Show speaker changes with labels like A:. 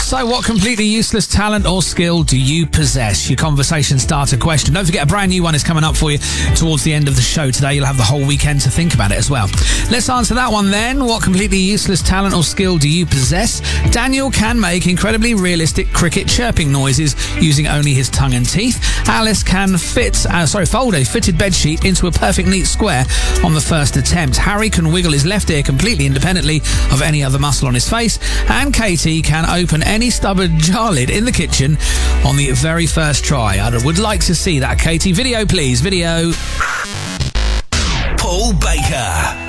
A: So what completely useless talent or skill do you possess? Your conversation starter question. Don't forget, a brand new one is coming up for you towards the end of the show today. You'll have the whole weekend to think about it as well. Let's answer that one then. What completely useless talent or skill do you possess? Daniel can make incredibly realistic cricket chirping noises using only his tongue and teeth. Alice can fold a fitted bedsheet into a perfect neat square on the first attempt. Harry can wiggle his left ear completely independently of any other muscle on his face. And Katie can open any stubborn jar lid in the kitchen on the very first try. I would like to see that, Katie. Video, please. Video.
B: Paul Baker.